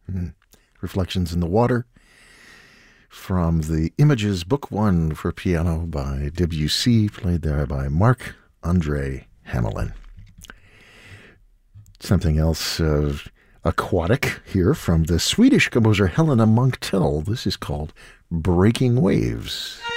Reflections in the Water from the Images Book 1 for piano by Debussy, played there by Marc-André Hamelin. Something else aquatic here from the Swedish composer Helena Munktell. This is called Breaking Waves.